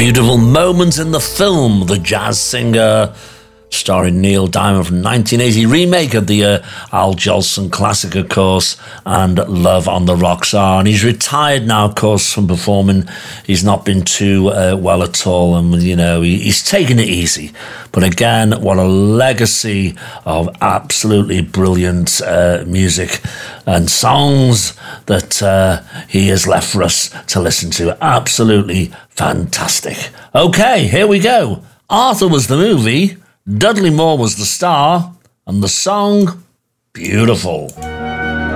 Beautiful moments in the film, The Jazz Singer, starring Neil Diamond from 1980, remake of the Al Jolson classic, of course, and Love on the Rocks Are. And he's retired now, of course, from performing. He's not been too well at all, and, you know, he's taken it easy. But again, what a legacy of absolutely brilliant music and songs that he has left for us to listen to. Absolutely fantastic. Okay, here we go. Arthur was the movie, Dudley Moore was the star, and the song, Beautiful.